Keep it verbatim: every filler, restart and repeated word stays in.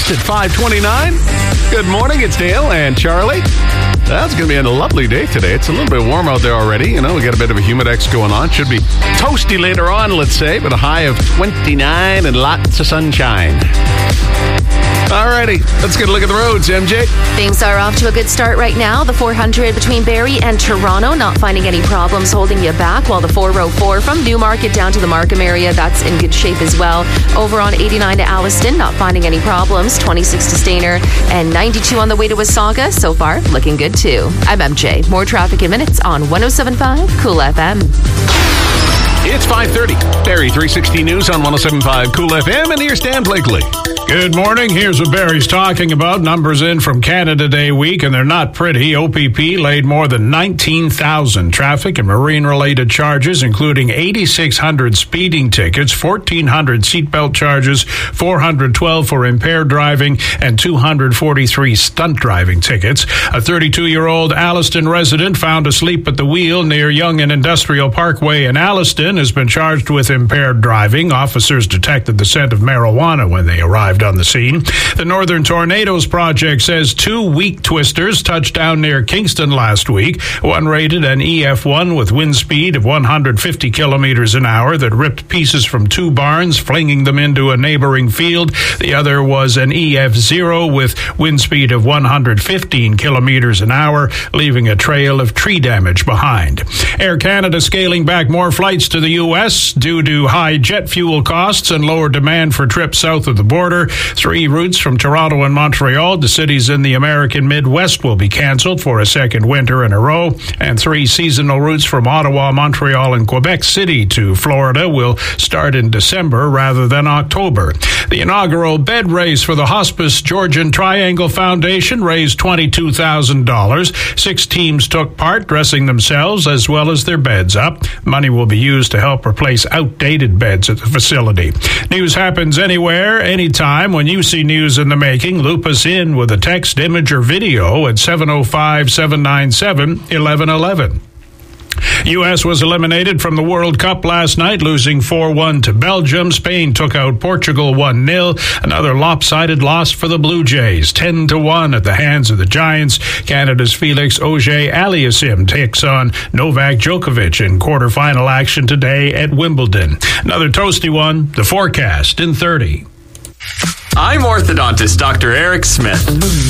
forecast at five twenty-nine. Good morning, it's Dale and Charlie. That's going to be a lovely day today. It's a little bit warm out there already. You know, we got a bit of a humidex going on. Should be toasty later on, let's say, but a high of twenty-nine and lots of sunshine. Alrighty, let's get a look at the roads, M J. Things are off to a good start right now. The four hundred between Barrie and Toronto, not finding any problems holding you back, while the four oh four from Newmarket down to the Markham area, that's in good shape as well. Over on eighty-nine to Alliston, not finding any problems. twenty-six to Stayner and ninety-two on the way to Wasaga. So far, looking good too. I'm M J. More traffic in minutes on one oh seven point five Cool F M. It's five thirty. Barrie three sixty News on one oh seven point five Cool F M, and here's Dan Blakely. Good morning. Here's what Barrie's talking about. Numbers in from Canada Day week, and they're not pretty. O P P laid more than nineteen thousand traffic and marine-related charges, including eight thousand six hundred speeding tickets, fourteen hundred seatbelt charges, four hundred twelve for impaired driving, and two hundred forty-three stunt driving tickets. A thirty-two-year-old Alliston resident found asleep at the wheel near Yonge and Industrial Parkway in Alliston has been charged with impaired driving. Officers detected the scent of marijuana when they arrived on the scene. The Northern Tornadoes Project says two weak twisters touched down near Kingston last week. One rated an E F one with wind speed of one hundred fifty kilometers an hour that ripped pieces from two barns, flinging them into a neighboring field. The other was an E F zero with wind speed of one hundred fifteen kilometers an hour, leaving a trail of tree damage behind. Air Canada scaling back more flights to the U S due to high jet fuel costs and lower demand for trips south of the border. Three routes from Toronto and Montreal to cities in the American Midwest will be canceled for a second winter in a row, and three seasonal routes from Ottawa, Montreal, and Quebec City to Florida will start in December rather than October. The inaugural bed race for the Hospice Georgian Triangle Foundation raised twenty-two thousand dollars. Six teams took part, dressing themselves as well as their beds up. Money will be used to help replace outdated beds at the facility. News happens anywhere, anytime. When you see news in the making, loop us in with a text, image, or video at seven oh five, seven nine seven, eleven eleven. U S was eliminated from the World Cup last night, losing four one to Belgium. Spain took out Portugal one nil. Another lopsided loss for the Blue Jays, ten to one at the hands of the Giants. Canada's Felix Auger-Aliassime takes on Novak Djokovic in quarterfinal action today at Wimbledon. Another toasty one, the forecast in thirty. I'm orthodontist Doctor Eric Smith.